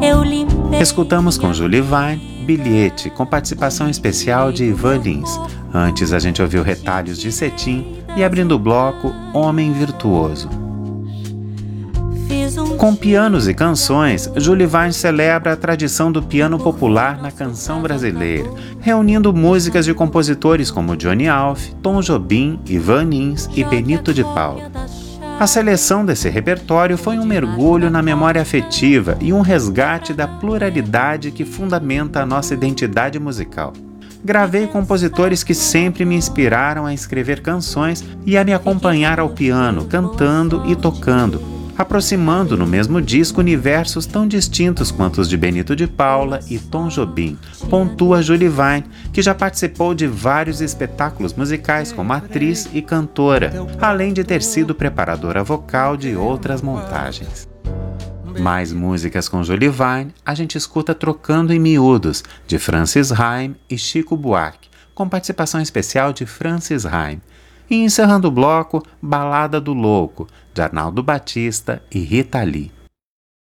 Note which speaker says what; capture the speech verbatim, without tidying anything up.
Speaker 1: Escutamos com Julie Vine, Bilhete, com participação especial de Ivan Lins. Antes a gente ouviu Retalhos de Cetim e, abrindo o bloco, Homem Virtuoso. Com pianos e canções, Julie Vine celebra a tradição do piano popular na canção brasileira, reunindo músicas de compositores como Johnny Alf, Tom Jobim, Ivan Lins e Benito de Paula. A seleção desse repertório foi um mergulho na memória afetiva e um resgate da pluralidade que fundamenta a nossa identidade musical. Gravei compositores que sempre me inspiraram a escrever canções e a me acompanhar ao piano, cantando e tocando, aproximando no mesmo disco universos tão distintos quanto os de Benito de Paula e Tom Jobim, pontua Julie Vine, que já participou de vários espetáculos musicais como atriz e cantora, além de ter sido preparadora vocal de outras montagens. Mais músicas com Julie Vine, a gente escuta Trocando em Miúdos, de Francis Haim e Chico Buarque, com participação especial de Francis Haim. E encerrando o bloco, Balada do Louco, de Arnaldo Batista e Rita Lee.